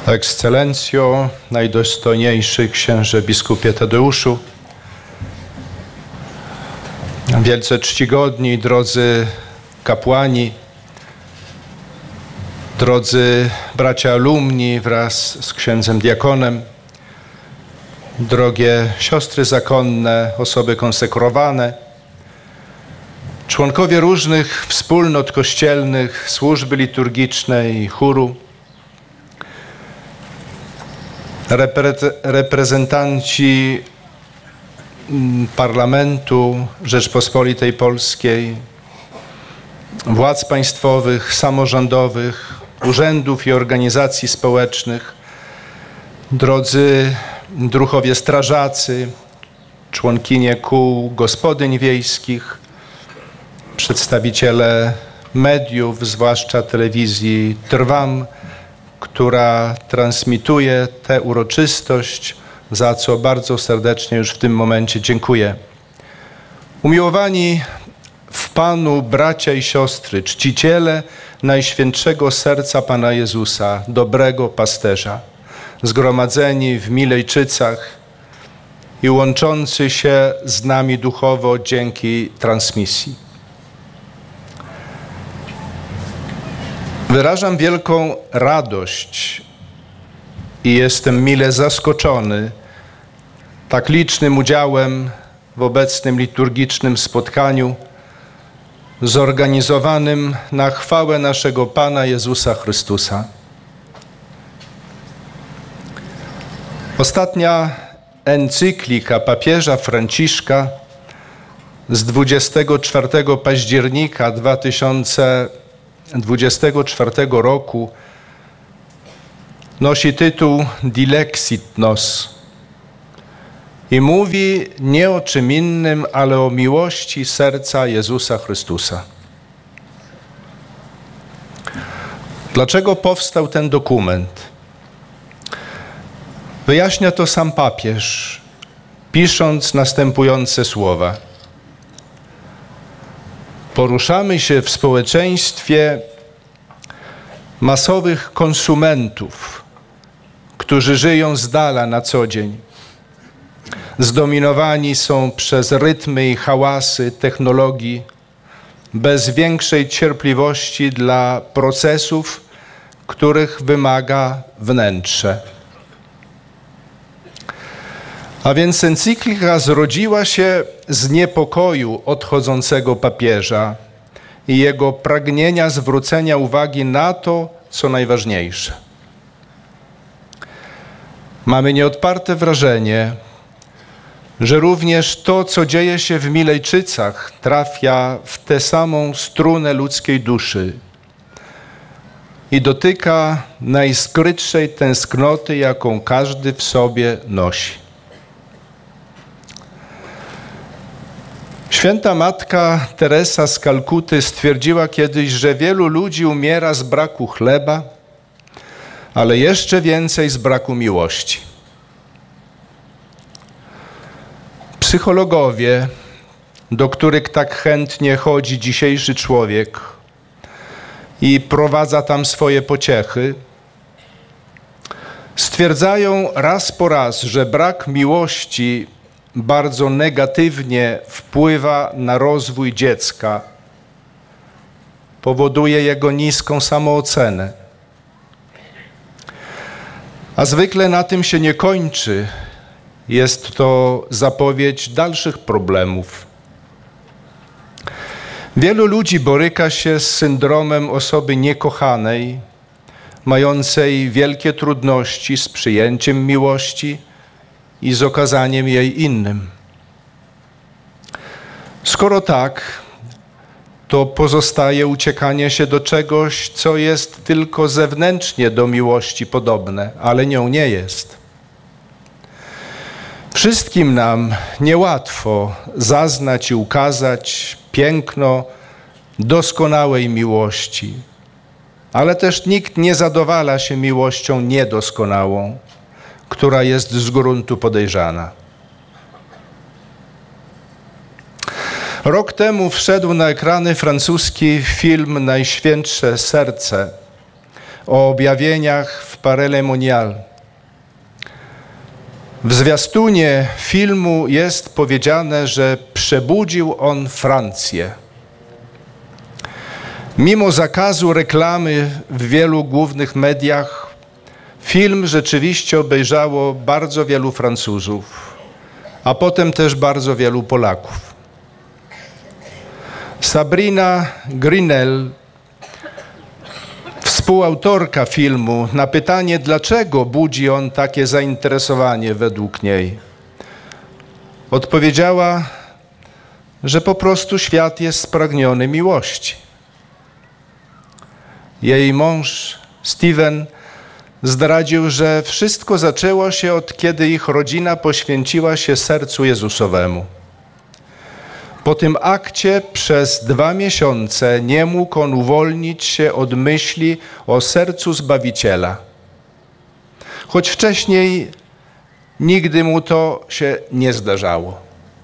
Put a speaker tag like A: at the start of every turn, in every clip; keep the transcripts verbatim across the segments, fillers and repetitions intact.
A: Ekscelencjo, najdostojniejszy księże biskupie Tadeuszu, wielce czcigodni, drodzy kapłani, drodzy bracia alumni wraz z księdzem diakonem, drogie siostry zakonne, osoby konsekrowane, członkowie różnych wspólnot kościelnych, służby liturgicznej i chóru, repre- reprezentanci Parlamentu Rzeczpospolitej Polskiej, władz państwowych, samorządowych, urzędów i organizacji społecznych, drodzy druhowie strażacy, członkinie kół gospodyń wiejskich, przedstawiciele mediów, zwłaszcza telewizji Trwam, która transmituje tę uroczystość, za co bardzo serdecznie już w tym momencie dziękuję. Umiłowani w Panu bracia i siostry, czciciele Najświętszego Serca Pana Jezusa, dobrego pasterza, zgromadzeni w Milejczycach i łączący się z nami duchowo dzięki transmisji. Wyrażam wielką radość i jestem mile zaskoczony tak licznym udziałem w obecnym liturgicznym spotkaniu zorganizowanym na chwałę naszego Pana Jezusa Chrystusa. Ostatnia encyklika papieża Franciszka z dwudziestego czwartego października dwa tysiące dwudziestego czwartego roku nosi tytuł Dilexit nos i mówi nie o czym innym, ale o miłości serca Jezusa Chrystusa. Dlaczego powstał ten dokument? Wyjaśnia to sam papież, pisząc następujące słowa. Poruszamy się w społeczeństwie masowych konsumentów, którzy żyją z dala na co dzień. Zdominowani są przez rytmy i hałasy technologii, bez większej cierpliwości dla procesów, których wymaga wnętrze. A więc encyklika zrodziła się z niepokoju odchodzącego papieża i jego pragnienia zwrócenia uwagi na to, co najważniejsze. Mamy nieodparte wrażenie, że również to, co dzieje się w Milejczycach, trafia w tę samą strunę ludzkiej duszy i dotyka najskrytszej tęsknoty, jaką każdy w sobie nosi. Święta Matka Teresa z Kalkuty stwierdziła kiedyś, że wielu ludzi umiera z braku chleba, ale jeszcze więcej z braku miłości. Psychologowie, do których tak chętnie chodzi dzisiejszy człowiek i prowadza tam swoje pociechy, stwierdzają raz po raz, że brak miłości bardzo negatywnie wpływa na rozwój dziecka, powoduje jego niską samoocenę. A zwykle na tym się nie kończy. Jest to zapowiedź dalszych problemów. Wielu ludzi boryka się z syndromem osoby niekochanej, mającej wielkie trudności z przyjęciem miłości i z okazaniem jej innym. Skoro tak, to pozostaje uciekanie się do czegoś, co jest tylko zewnętrznie do miłości podobne, ale nią nie jest. Wszystkim nam niełatwo zaznać i ukazać piękno doskonałej miłości, ale też nikt nie zadowala się miłością niedoskonałą, która jest z gruntu podejrzana. Rok temu wszedł na ekrany francuski film Najświętsze Serce o objawieniach w Paray-le-Monial. W zwiastunie filmu jest powiedziane, że przebudził on Francję. Mimo zakazu reklamy w wielu głównych mediach, film rzeczywiście obejrzało bardzo wielu Francuzów, a potem też bardzo wielu Polaków. Sabrina Grinel, współautorka filmu, na pytanie, dlaczego budzi on takie zainteresowanie według niej, odpowiedziała, że po prostu świat jest spragniony miłości. Jej mąż, Steven, zdradził, że wszystko zaczęło się od kiedy ich rodzina poświęciła się sercu Jezusowemu. Po tym akcie przez dwa miesiące nie mógł on uwolnić się od myśli o sercu Zbawiciela. Choć wcześniej nigdy mu to się nie zdarzało.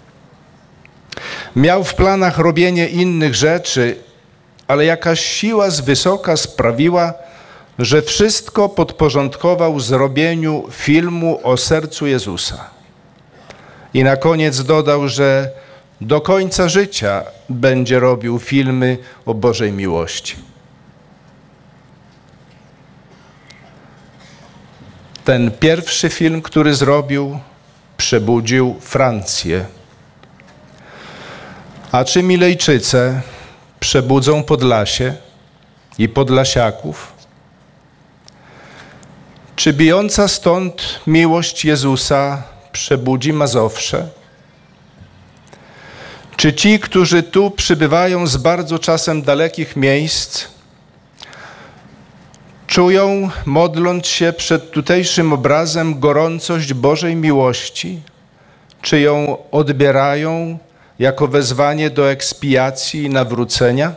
A: Miał w planach robienie innych rzeczy, ale jakaś siła z wysoka sprawiła, że wszystko podporządkował zrobieniu filmu o sercu Jezusa. I na koniec dodał, że do końca życia będzie robił filmy o Bożej miłości. Ten pierwszy film, który zrobił, przebudził Francję. A czy Milejczyce przebudzą Podlasie i Podlasiaków? Czy bijąca stąd miłość Jezusa przebudzi Mazowsze? Czy ci, którzy tu przybywają z bardzo czasem dalekich miejsc, czują, modląc się przed tutejszym obrazem, gorącość Bożej miłości? Czy ją odbierają jako wezwanie do ekspiacji i nawrócenia?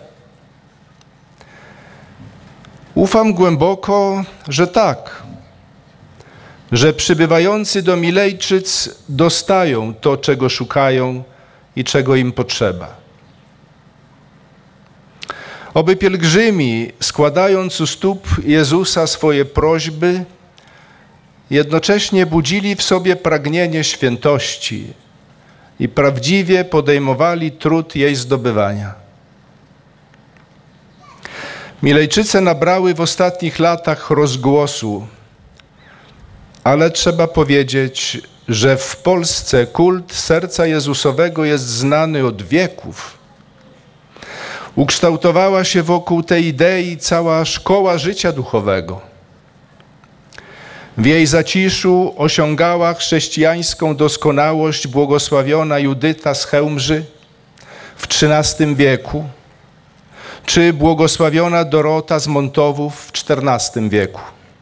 A: Ufam głęboko, że tak, że przybywający do Milejczyc dostają to, czego szukają i czego im potrzeba. Oby pielgrzymi, składając u stóp Jezusa swoje prośby, jednocześnie budzili w sobie pragnienie świętości i prawdziwie podejmowali trud jej zdobywania. Milejczyce nabrały w ostatnich latach rozgłosu, ale trzeba powiedzieć, że w Polsce kult serca Jezusowego jest znany od wieków. Ukształtowała się wokół tej idei cała szkoła życia duchowego. W jej zaciszu osiągała chrześcijańską doskonałość błogosławiona Judyta z Chełmży w trzynastym wieku, czy błogosławiona Dorota z Montowów w czternastym wieku.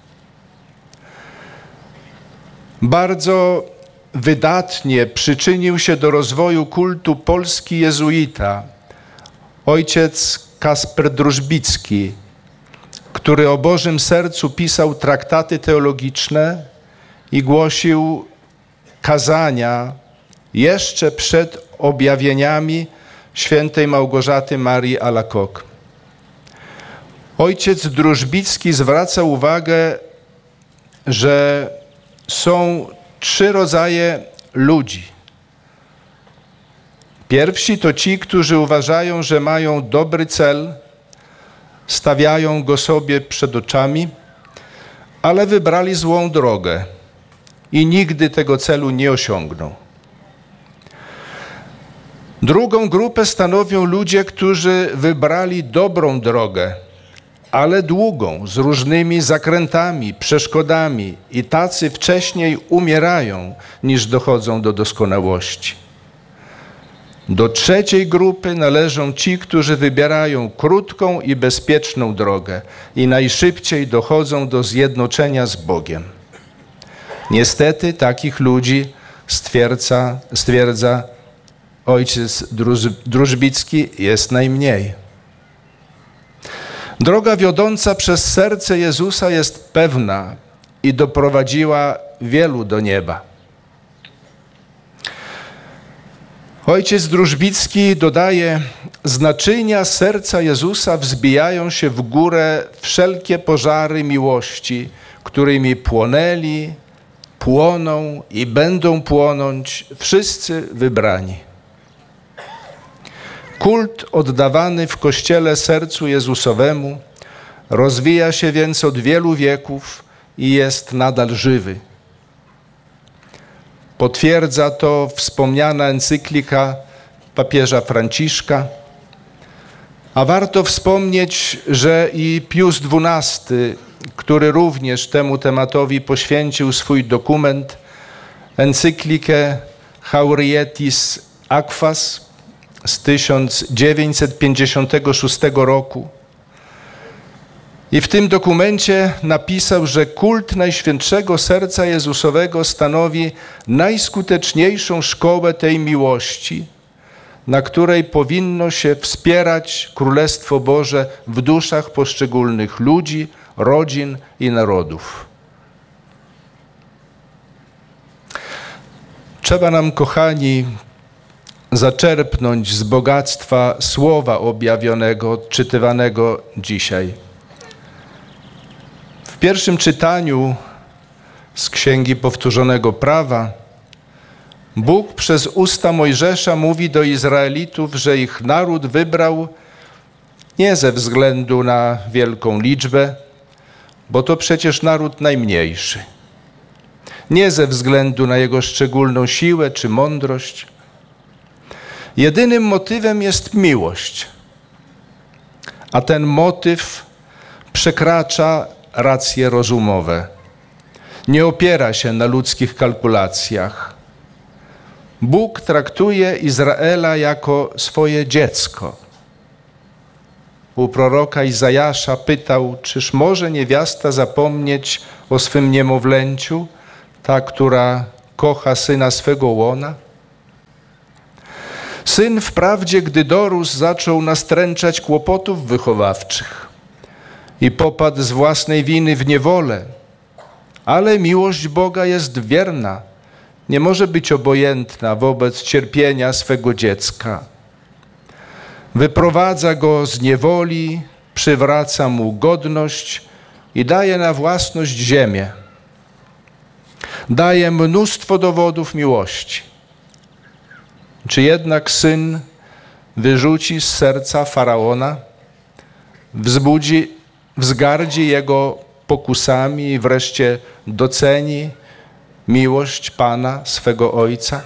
A: Bardzo wydatnie przyczynił się do rozwoju kultu polski jezuita, ojciec Kasper Drużbicki, który o Bożym Sercu pisał traktaty teologiczne i głosił kazania jeszcze przed objawieniami świętej Małgorzaty Marii Alacoque. Ojciec Drużbicki zwraca uwagę, że są trzy rodzaje ludzi. Pierwsi to ci, którzy uważają, że mają dobry cel, stawiają go sobie przed oczami, ale wybrali złą drogę i nigdy tego celu nie osiągną. Drugą grupę stanowią ludzie, którzy wybrali dobrą drogę, ale długą, z różnymi zakrętami, przeszkodami i tacy wcześniej umierają, niż dochodzą do doskonałości. Do trzeciej grupy należą ci, którzy wybierają krótką i bezpieczną drogę i najszybciej dochodzą do zjednoczenia z Bogiem. Niestety takich ludzi stwierdza, stwierdza ojciec Drużbicki jest najmniej. Droga wiodąca przez serce Jezusa jest pewna i doprowadziła wielu do nieba. Ojciec Drużbicki dodaje: z naczynia serca Jezusa wzbijają się w górę wszelkie pożary miłości, którymi płonęli, płoną i będą płonąć wszyscy wybrani. Kult oddawany w Kościele sercu Jezusowemu rozwija się więc od wielu wieków i jest nadal żywy. Potwierdza to wspomniana encyklika papieża Franciszka, a warto wspomnieć, że i Pius dwunasty, który również temu tematowi poświęcił swój dokument, encyklikę Haurietis Aquas z tysiąc dziewięćset pięćdziesiątego szóstego roku. I w tym dokumencie napisał, że kult Najświętszego Serca Jezusowego stanowi najskuteczniejszą szkołę tej miłości, na której powinno się wspierać Królestwo Boże w duszach poszczególnych ludzi, rodzin i narodów. Trzeba nam, kochani, zaczerpnąć z bogactwa Słowa objawionego, odczytywanego dzisiaj. W pierwszym czytaniu z Księgi Powtórzonego Prawa Bóg przez usta Mojżesza mówi do Izraelitów, że ich naród wybrał nie ze względu na wielką liczbę, bo to przecież naród najmniejszy. Nie ze względu na jego szczególną siłę czy mądrość. Jedynym motywem jest miłość, a ten motyw przekracza racje rozumowe. Nie opiera się na ludzkich kalkulacjach. Bóg traktuje Izraela jako swoje dziecko. U proroka Izajasza pytał, czyż może niewiasta zapomnieć o swym niemowlęciu, ta, która kocha syna swego łona? Syn wprawdzie, gdy dorósł, zaczął nastręczać kłopotów wychowawczych i popadł z własnej winy w niewolę, ale miłość Boga jest wierna, nie może być obojętna wobec cierpienia swego dziecka. Wyprowadza go z niewoli, przywraca mu godność i daje na własność ziemię. Daje mnóstwo dowodów miłości. Czy jednak syn wyrzuci z serca Faraona, wzbudzi, wzgardzi jego pokusami i wreszcie doceni miłość Pana, swego Ojca?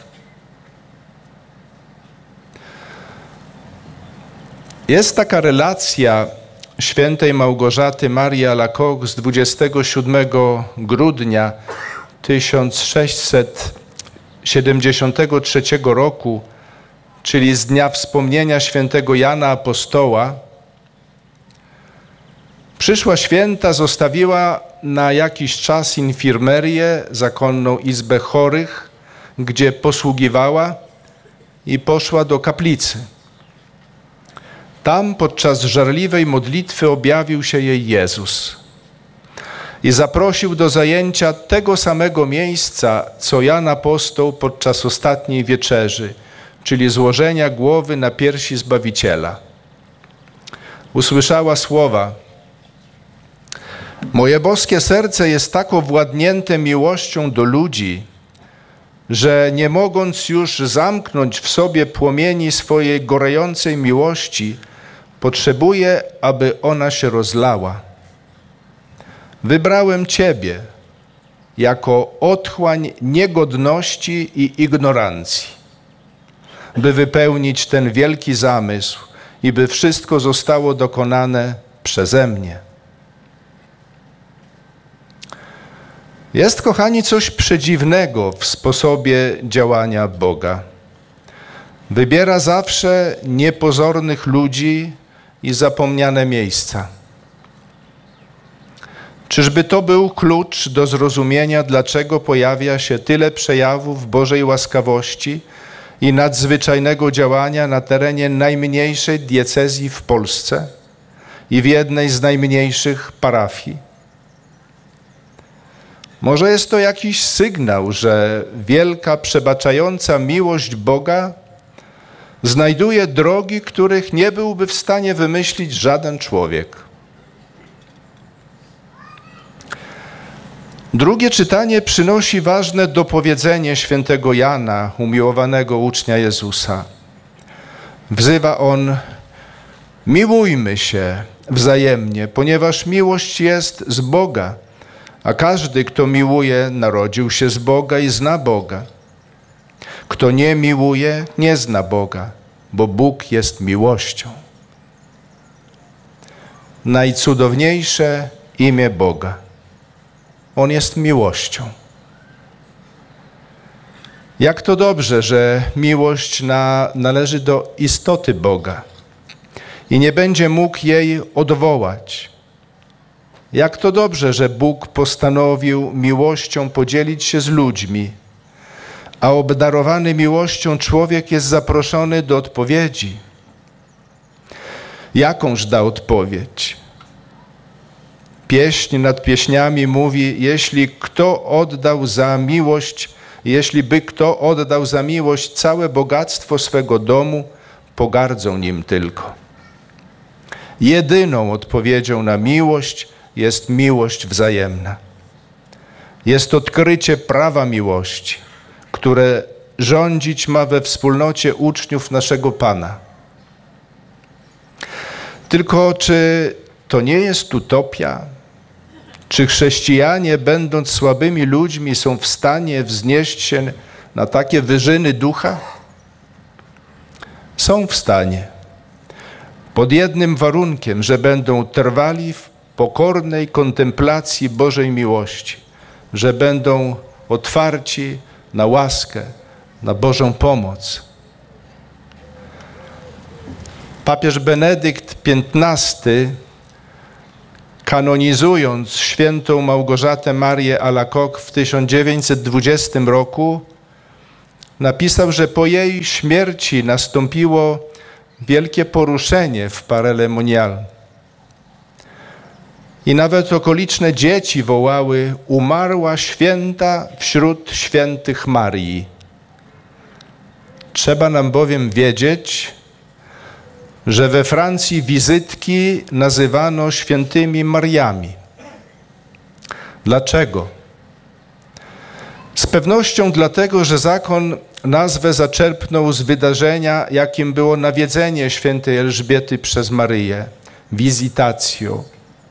A: Jest taka relacja świętej Małgorzaty Marii Alacoque z dwudziestego siódmego grudnia tysiąc sześćset siedemdziesiątego trzeciego roku, czyli z dnia wspomnienia świętego Jana Apostoła. Przyszła święta zostawiła na jakiś czas infirmerię, zakonną izbę chorych, gdzie posługiwała, i poszła do kaplicy. Tam podczas żarliwej modlitwy objawił się jej Jezus i zaprosił do zajęcia tego samego miejsca, co Jan Apostoł podczas ostatniej wieczerzy, czyli złożenia głowy na piersi Zbawiciela. Usłyszała słowa: moje boskie serce jest tak owładnięte miłością do ludzi, że nie mogąc już zamknąć w sobie płomieni swojej gorejącej miłości, potrzebuję, aby ona się rozlała. Wybrałem Ciebie jako otchłań niegodności i ignorancji, by wypełnić ten wielki zamysł i by wszystko zostało dokonane przeze mnie. Jest, kochani, coś przedziwnego w sposobie działania Boga. Wybiera zawsze niepozornych ludzi i zapomniane miejsca. Czyżby to był klucz do zrozumienia, dlaczego pojawia się tyle przejawów Bożej łaskawości i nadzwyczajnego działania na terenie najmniejszej diecezji w Polsce i w jednej z najmniejszych parafii? Może jest to jakiś sygnał, że wielka, przebaczająca miłość Boga Znajduje drogi, których nie byłby w stanie wymyślić żaden człowiek. Drugie czytanie przynosi ważne dopowiedzenie świętego Jana, umiłowanego ucznia Jezusa. Wzywa on: miłujmy się wzajemnie, ponieważ miłość jest z Boga, a każdy, kto miłuje, narodził się z Boga i zna Boga. Kto nie miłuje, nie zna Boga, bo Bóg jest miłością. Najcudowniejsze imię Boga. On jest miłością. Jak to dobrze, że miłość na, należy do istoty Boga i nie będzie mógł jej odwołać. Jak to dobrze, że Bóg postanowił miłością podzielić się z ludźmi, a obdarowany miłością człowiek jest zaproszony do odpowiedzi. Jakąż da odpowiedź? Pieśń nad pieśniami mówi: jeśli kto oddał za miłość, jeśli by kto oddał za miłość całe bogactwo swego domu, pogardzą nim tylko. Jedyną odpowiedzią na miłość jest miłość wzajemna. Jest odkrycie prawa miłości, które rządzić ma we wspólnocie uczniów naszego Pana. Tylko czy to nie jest utopia? Czy chrześcijanie, będąc słabymi ludźmi, są w stanie wznieść się na takie wyżyny ducha? Są w stanie. Pod jednym warunkiem, że będą trwali w pokornej kontemplacji Bożej miłości, że będą otwarci na łaskę, na Bożą pomoc. Papież Benedykt piętnasty, kanonizując świętą Małgorzatę Marię Alacoque w tysiąc dziewięćset dwudziestym roku, napisał, że po jej śmierci nastąpiło wielkie poruszenie w Paray-le-Monial. I nawet okoliczne dzieci wołały: umarła święta wśród świętych Marii. Trzeba nam bowiem wiedzieć, że we Francji wizytki nazywano świętymi Mariami. Dlaczego? Z pewnością dlatego, że zakon nazwę zaczerpnął z wydarzenia, jakim było nawiedzenie świętej Elżbiety przez Maryję, visitatio.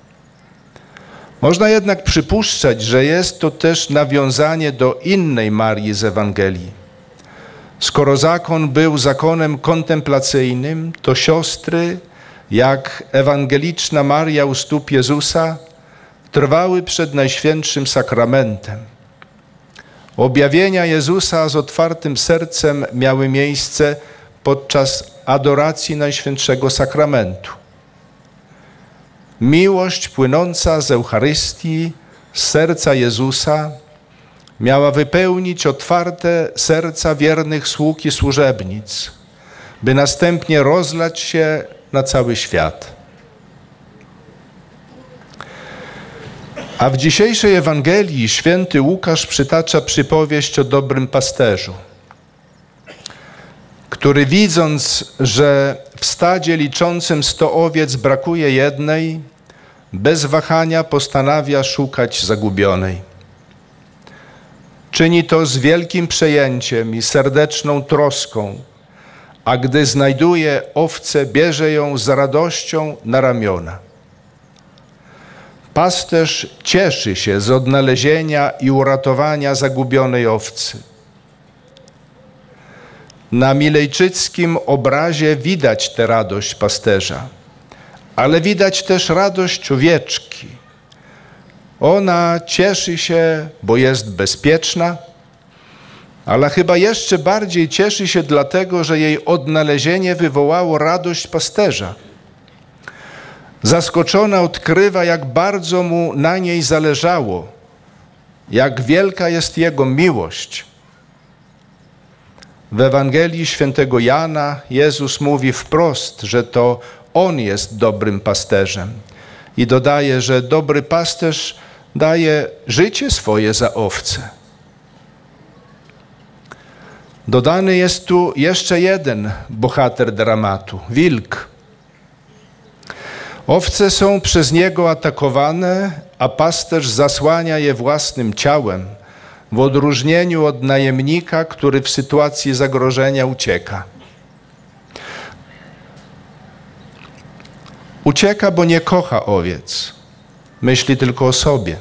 A: Można jednak przypuszczać, że jest to też nawiązanie do innej Marii z Ewangelii. Skoro zakon był zakonem kontemplacyjnym, to siostry, jak ewangeliczna Maria u stóp Jezusa, trwały przed Najświętszym Sakramentem. Objawienia Jezusa z otwartym sercem miały miejsce podczas adoracji Najświętszego Sakramentu. Miłość płynąca z Eucharystii, z serca Jezusa, miała wypełnić otwarte serca wiernych sług i służebnic, by następnie rozlać się na cały świat. A w dzisiejszej Ewangelii święty Łukasz przytacza przypowieść o dobrym pasterzu, który widząc, że w stadzie liczącym sto owiec brakuje jednej, bez wahania postanawia szukać zagubionej. Czyni to z wielkim przejęciem i serdeczną troską, a gdy znajduje owcę, bierze ją z radością na ramiona. Pasterz cieszy się z odnalezienia i uratowania zagubionej owcy. Na milejczyckim obrazie widać tę radość pasterza, ale widać też radość owieczki. Ona cieszy się, bo jest bezpieczna, ale chyba jeszcze bardziej cieszy się dlatego, że jej odnalezienie wywołało radość pasterza. Zaskoczona odkrywa, jak bardzo mu na niej zależało, jak wielka jest jego miłość. W Ewangelii świętego Jana Jezus mówi wprost, że to On jest dobrym pasterzem i dodaje, że dobry pasterz daje życie swoje za owce. Dodany jest tu jeszcze jeden bohater dramatu – wilk. Owce są przez niego atakowane, a pasterz zasłania je własnym ciałem, w odróżnieniu od najemnika, który w sytuacji zagrożenia ucieka. Ucieka, bo nie kocha owiec, myśli tylko o sobie.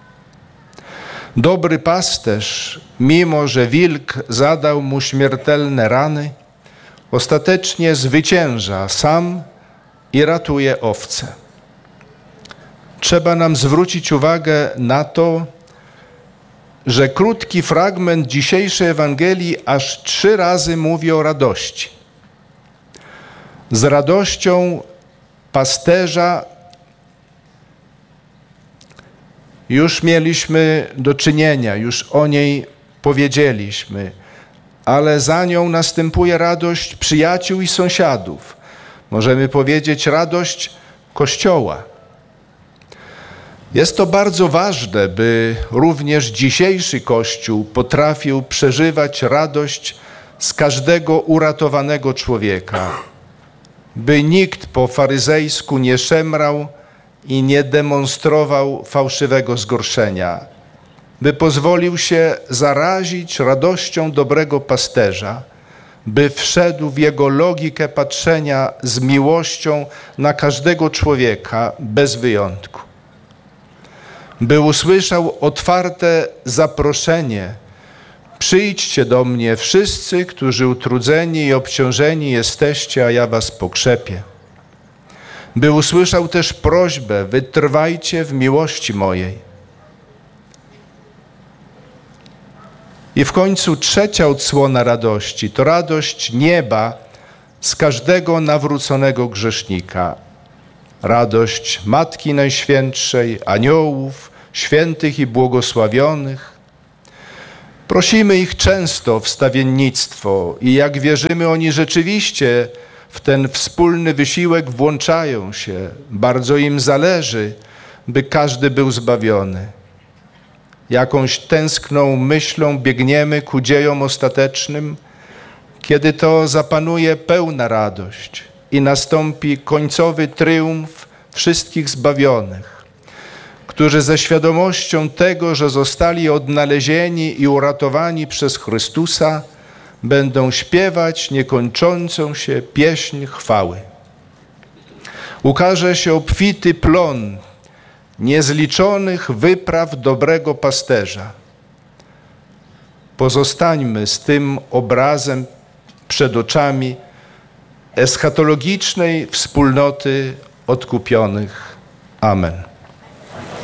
A: Dobry pasterz, mimo że wilk zadał mu śmiertelne rany, ostatecznie zwycięża sam i ratuje owce. Trzeba nam zwrócić uwagę na to, że krótki fragment dzisiejszej Ewangelii aż trzy razy mówi o radości. Z radością pasterza już mieliśmy do czynienia, już o niej powiedzieliśmy, ale za nią następuje radość przyjaciół i sąsiadów. Możemy powiedzieć radość Kościoła. Jest to bardzo ważne, by również dzisiejszy Kościół potrafił przeżywać radość z każdego uratowanego człowieka, by nikt po faryzejsku nie szemrał i nie demonstrował fałszywego zgorszenia, by pozwolił się zarazić radością dobrego pasterza, by wszedł w jego logikę patrzenia z miłością na każdego człowieka bez wyjątku. By usłyszał otwarte zaproszenie: przyjdźcie do mnie wszyscy, którzy utrudzeni i obciążeni jesteście, a ja was pokrzepię. By usłyszał też prośbę: wytrwajcie w miłości mojej. I w końcu trzecia odsłona radości to radość nieba z każdego nawróconego grzesznika. Radość Matki Najświętszej, aniołów, świętych i błogosławionych. Prosimy ich często o wstawiennictwo i jak wierzymy, oni rzeczywiście w ten wspólny wysiłek włączają się. Bardzo im zależy, by każdy był zbawiony. Jakąś tęskną myślą biegniemy ku dziejom ostatecznym, kiedy to zapanuje pełna radość i nastąpi końcowy tryumf wszystkich zbawionych, którzy ze świadomością tego, że zostali odnalezieni i uratowani przez Chrystusa, będą śpiewać niekończącą się pieśń chwały. Ukaże się obfity plon niezliczonych wypraw dobrego pasterza. Pozostańmy z tym obrazem przed oczami eschatologicznej wspólnoty odkupionych. Amen.